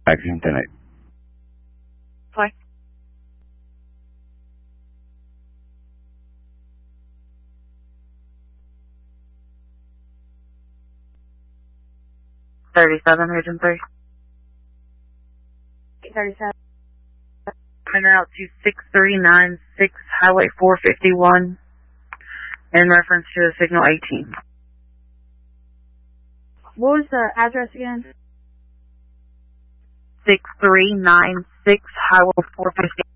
Action 10-8. Fly. $37, Region 3. 37. Printer out to 6396 Highway 451 in reference to the signal 18. What was the address again? 6396 Highway 451.